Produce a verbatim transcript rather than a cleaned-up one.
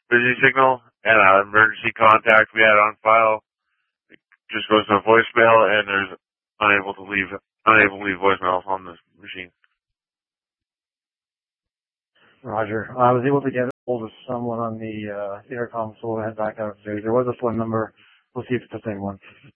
busy signal, and an emergency contact we had on file just goes to voicemail, and there's unable to leave unable to leave voicemails on this machine. Roger. I was able to get hold of someone on the uh, intercom, so we'll head back out. There was a phone number. We'll see if it's the same one.